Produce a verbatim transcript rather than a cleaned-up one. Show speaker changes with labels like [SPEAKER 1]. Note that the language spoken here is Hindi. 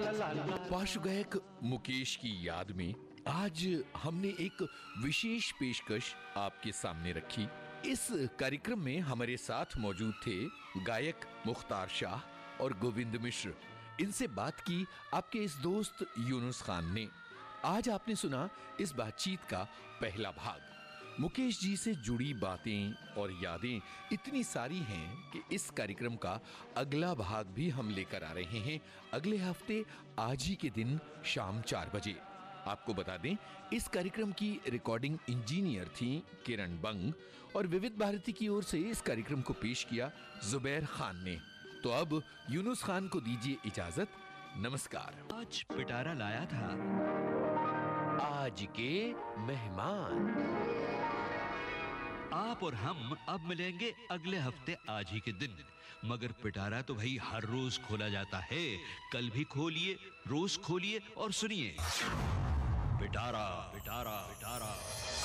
[SPEAKER 1] पार्श्व गायक मुकेश की याद में आज हमने एक विशेष पेशकश आपके सामने रखी। इस कार्यक्रम में हमारे साथ मौजूद थे गायक मुख्तार शाह और गोविंद मिश्र। इनसे बात की आपके इस दोस्त यूनुस खान ने। आज आपने सुना इस बातचीत का पहला भाग। मुकेश जी से जुड़ी बातें और यादें इतनी सारी हैं कि इस कार्यक्रम का अगला भाग भी हम लेकर आ रहे हैं अगले हफ्ते आज ही के दिन शाम चार बजे। आपको बता दें, इस कार्यक्रम की रिकॉर्डिंग इंजीनियर थी किरण बंग और विविध भारती की ओर से इस कार्यक्रम को पेश किया जुबैर खान ने। तो अब यूनुस खान को दीजिए इजाजत। नमस्कार।
[SPEAKER 2] आज पिटारा लाया था
[SPEAKER 1] आज के मेहमान।
[SPEAKER 2] आप और हम अब मिलेंगे अगले हफ्ते आज ही के दिन। मगर पिटारा तो भाई हर रोज खोला जाता है। कल भी खोलिए, रोज खोलिए और सुनिए पिटारा पिटारा पिटारा।